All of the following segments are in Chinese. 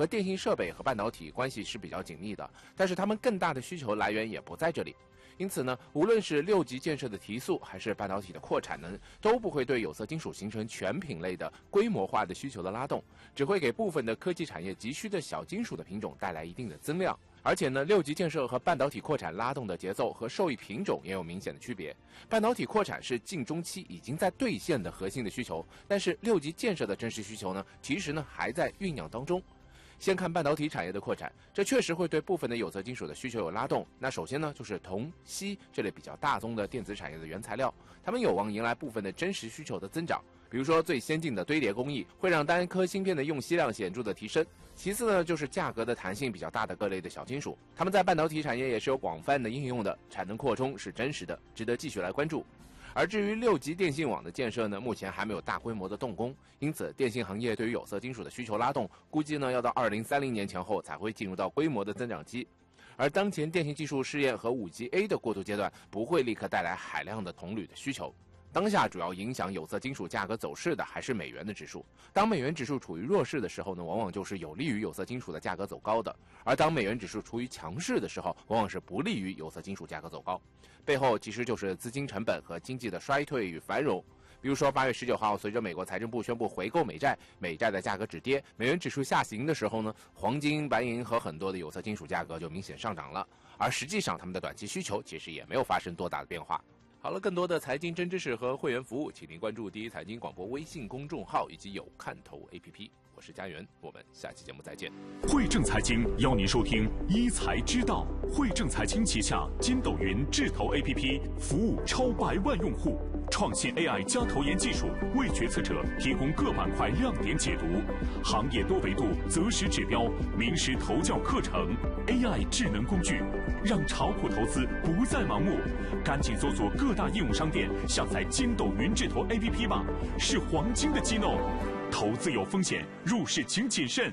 和电信设备和半导体关系是比较紧密的，但是它们更大的需求来源也不在这里。因此呢，无论是6级建设的提速，还是半导体的扩产能，都不会对有色金属形成全品类的规模化的需求的拉动，只会给部分的科技产业急需的小金属的品种带来一定的增量。而且呢，6级建设和半导体扩产拉动的节奏和受益品种也有明显的区别。半导体扩产是近中期已经在兑现的核心的需求，但是6级建设的真实需求呢，其实呢还在酝酿当中。先看半导体产业的扩产，这确实会对部分的有色金属的需求有拉动。那首先呢，就是铜、锡这类比较大宗的电子产业的原材料，它们有望迎来部分的真实需求的增长。比如说最先进的堆叠工艺会让单颗芯片的用锡量显著的提升。其次呢，就是价格的弹性比较大的各类的小金属，它们在半导体产业也是有广泛的应用的，产能扩充是真实的，值得继续来关注。而至于6级电信网的建设呢，目前还没有大规模的动工，因此电信行业对于有色金属的需求拉动，估计呢要到2030年前后才会进入到规模的增长期。而当前电信技术试验和5G-A 的过渡阶段，不会立刻带来海量的铜铝的需求。当下主要影响有色金属价格走势的还是美元的指数。当美元指数处于弱势的时候呢，往往就是有利于有色金属的价格走高的；而当美元指数处于强势的时候，往往是不利于有色金属价格走高。背后其实就是资金成本和经济的衰退与繁荣。比如说8月19号，随着美国财政部宣布回购美债，美债的价格止跌，美元指数下行的时候呢，黄金、白银和很多的有色金属价格就明显上涨了。而实际上，他们的短期需求其实也没有发生多大的变化。好了，更多的财经真知识和会员服务，请您关注第一财经广播微信公众号以及有看头 APP。我是佳媛，我们下期节目再见。 汇正财经邀您收听一财知道。汇正财经旗下筋斗云智投 APP 服务超100万用户，创新 AI 加投研技术，为决策者提供各板块亮点解读，行业多维度择时指标，名师投教课程 ，AI 智能工具，让炒股投资不再盲目。赶紧搜索各大应用商店，下载筋斗云智投 APP 吧，是黄金的机弄。投资有风险，入市请谨慎。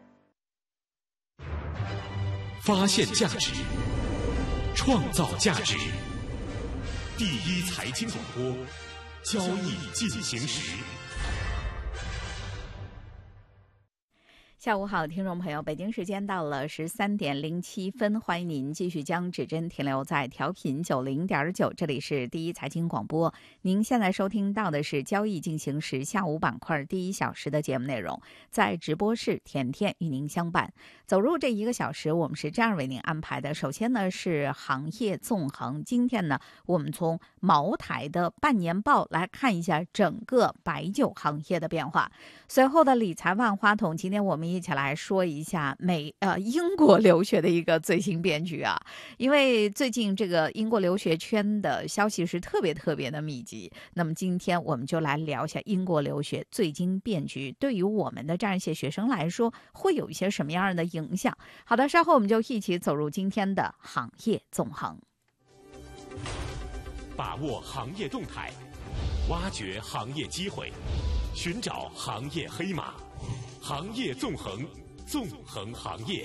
发现价值，创造价值。第一财经广播，交易进行时。 下午好，听众朋友，北京时间到了13:07，欢迎您继续将指针停留在调频90.9，这里是第一财经广播。您现在收听到的是交易进行时下午板块第1小时的节目内容，在直播室甜甜与您相伴。走入这1个小时，我们是这样为您安排的。首先呢是行业纵横，今天呢我们从茅台的半年报来看一下整个白酒行业的变化。随后的理财万花筒，今天我们一起来说一下英国留学的一个最新变局啊，因为最近这个英国留学圈的消息是特别的密集。那么今天我们就来聊一下英国留学最新变局，对于我们的这样一些学生来说，会有一些什么样的影响？好的，稍后我们就一起走入今天的行业纵横， 把握行业动态，挖掘行业机会，寻找行业黑马。行业纵横，纵横行业。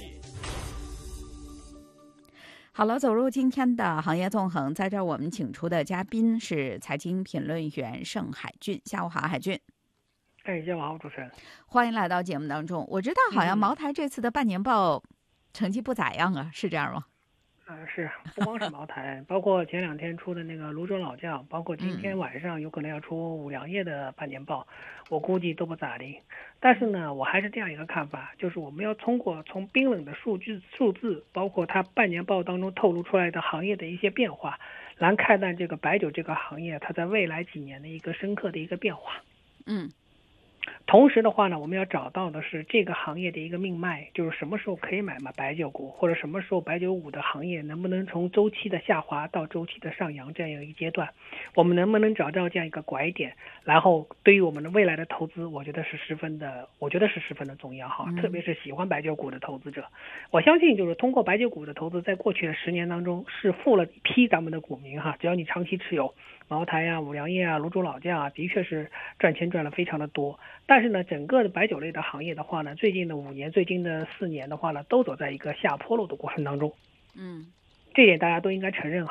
好了，走入今天的行业纵横，在这儿我们请出的嘉宾是财经评论员盛海俊。下午好，海俊。 下午好，主持人。 欢迎来到节目当中。我知道好像茅台这次的半年报成绩不咋样啊，是这样吗？ 是，不光是茅台，包括前2天出的那个泸州老窖，包括今天晚上有可能要出五粮液的半年报，我估计都不咋地。但是呢，我还是这样一个看法，就是我们要从冰冷的数字，包括它半年报当中透露出来的行业的一些变化，来看待这个白酒这个行业它在未来几年的一个深刻的一个变化。同时的话呢，我们要找到的是这个行业的一个命脉，就是什么时候可以买白酒股，或者什么时候白酒股的行业能不能从周期的下滑到周期的上扬这样一个阶段，我们能不能找到这样一个拐点，然后对于我们的未来的投资，我觉得是十分的重要哈，特别是喜欢白酒股的投资者，我相信就是通过白酒股的投资，在过去的10年当中是富了一批咱们的股民哈，只要你长期持有茅台啊、五粮液啊、泸州老窖啊，的确是赚钱赚了非常的多。但是呢，整个的白酒类的行业的话呢，最近的5年、最近的4年的话呢，都走在一个下坡路的过程当中。这点大家都应该承认